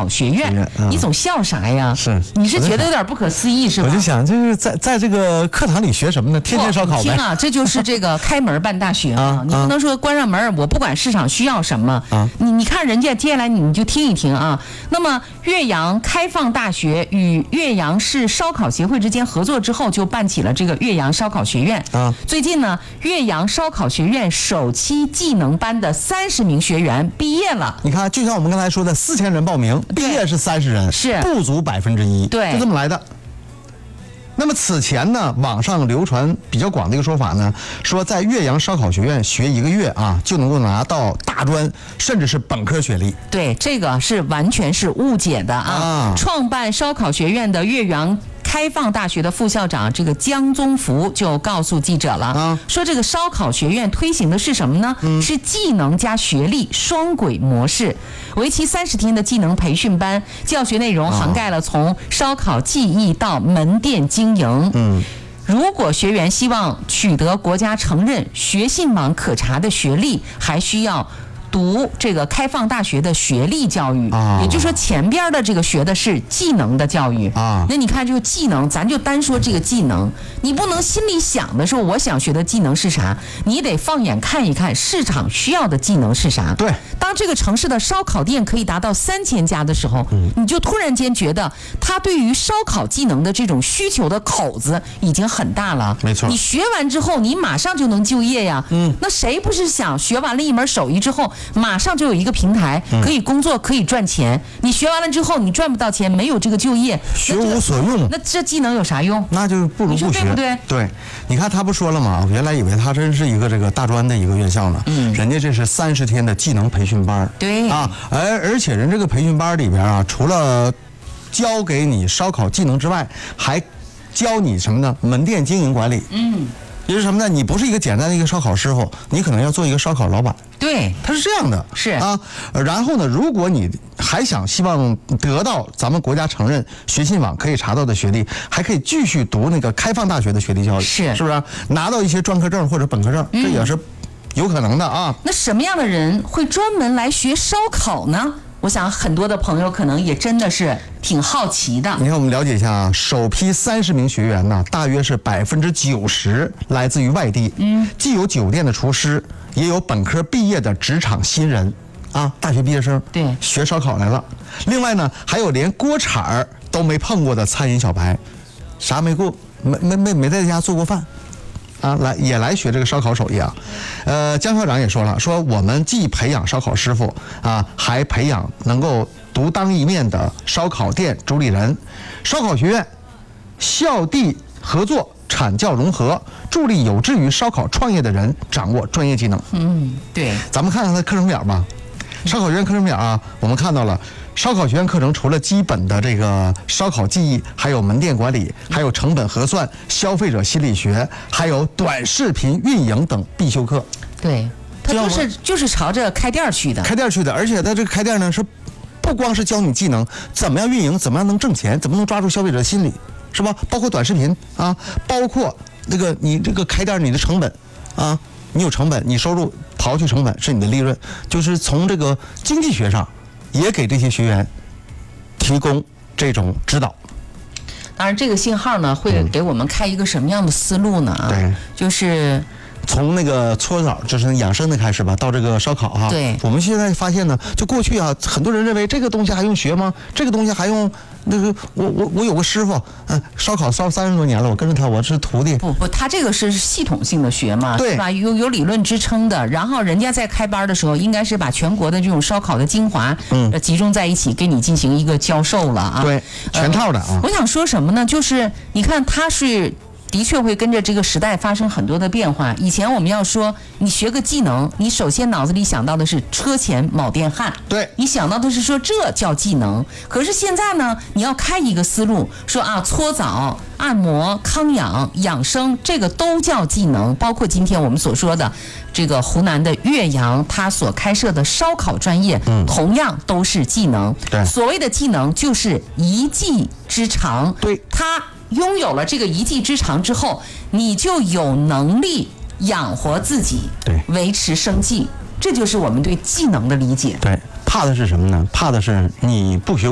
考学院。你总笑啥呀？ 是， 你是觉得有点不可思议是吧？ 我就想，就是在这个课堂里学什么呢？天天烧烤呗。 听啊，这就是这个开门办大学啊！你不能说关上门，我不管市场需要什么。你看人家接下来你就听一听啊。那么岳阳开放大学与岳阳市烧烤协会之间合作之后，就办起了这个岳阳烧烤学院。最近呢，岳阳烧烤学院首期技能班的30名学员毕业了。 你看，就像我们刚才说的，4000人报名，毕业是30人， 是不足1%， 对， 就这么来的。那么此前呢，网上流传比较广的一个说法呢，说在岳阳烧烤学院学1个月啊，就能够拿到大专甚至是本科学历。 对，这个是完全是误解的啊！创办烧烤学院的岳阳开放大学的副校长这个江宗福就告诉记者了，说这个烧烤学院推行的是什么呢？是技能加学历双轨模式，为期30天的技能培训班，教学内容涵盖了从烧烤技艺到门店经营。如果学员希望取得国家承认学信网可查的学历，还需要读这个开放大学的学历教育，也就是说前边的这个学的是技能的教育啊。那你看这个技能，咱就单说这个技能，你不能心里想的说我想学的技能是啥，你得放眼看一看市场需要的技能是啥。 对， 当这个城市的烧烤店可以达到3000家的时候，你就突然间觉得他对于烧烤技能的这种需求的口子已经很大了。 没错， 你学完之后，你马上就能就业呀。那谁不是想学完了一门手艺之后？马上就有一个平台可以工作，可以赚钱。你学完了之后，你赚不到钱，没有这个就业， 学无所用。 那这技能有啥用？ 那就不如不学， 对不对？ 对，你看他不说了吗？我原来以为他真是一个这个大专的一个院校呢。人家这是30天的技能培训班。 对啊， 而且人这个培训班里边啊，除了教给你烧烤技能之外，还教你什么呢？门店经营管理。也就是什么呢？你不是一个简单的一个烧烤师傅，你可能要做一个烧烤老板。 对， 他是这样的， 是啊。然后呢，如果你还希望得到咱们国家承认学信网可以查到的学历，还可以继续读那个开放大学的学历教育，是不是？拿到一些专科证或者本科证，这也是有可能的啊。 那什么样的人会专门来学烧烤呢？我想很多的朋友可能也真的是挺好奇的。 你看，我们了解一下啊，首批30名学员呢，大约是90%来自于外地，既有酒店的厨师，也有本科毕业的职场新人，啊，大学毕业生， 对， 学烧烤来了。另外呢，还有连锅铲儿都没碰过的餐饮小白，啥没过，没在家做过饭。也来学这个烧烤手艺啊，江校长也说了，说我们既培养烧烤师傅啊，还培养能够独当一面的烧烤店主理人。烧烤学院校地合作，产教融合，助力有志于烧烤创业的人掌握专业技能。 对， 咱们看看它课程表吧。烧烤学院课程表啊，我们看到了。烧烤学院课程除了基本的这个烧烤技艺，还有门店管理，还有成本核算、消费者心理学，还有短视频运营等必修课。 对，它就是朝着开店去的。 而且它这个开店呢，是不光是教你技能，怎么样运营，怎么样能挣钱，怎么能抓住消费者的心理，是吧？包括短视频啊，包括那个你这个开店你的成本啊，你有成本，你收入刨去成本是你的利润，就是从这个经济学上。也给这些学员提供这种指导。 当然，这个信号呢，会给我们开一个什么样的思路呢？ 对， 就是从那个搓澡，就是养生的开始吧，到这个烧烤哈。 对， 我们现在发现呢，就过去啊，很多人认为这个东西还用学吗？这个东西还用那个我有个师傅，烧烤烧30多年了，我跟着他，我是徒弟。 不，他这个是系统性的学嘛， 对， 是吧？有理论支撑的。然后人家在开班的时候，应该是把全国的这种烧烤的精华，集中在一起，给你进行一个教授了啊。 对，全套的啊。 我想说什么呢？就是你看他是。的确会跟着这个时代发生很多的变化。以前我们要说你学个技能，你首先脑子里想到的是车前卯电焊， 对， 你想到的是说这叫技能。可是现在呢，你要开一个思路，说啊，搓澡、按摩、康养、养生，这个都叫技能。包括今天我们所说的这个湖南的岳阳，他所开设的烧烤专业，同样都是技能。 对， 所谓的技能就是一技之长。 对， 他拥有了这个一技之长之后，你就有能力养活自己， 对， 维持生计，这就是我们对技能的理解。 对，怕的是什么呢？怕的是你不学。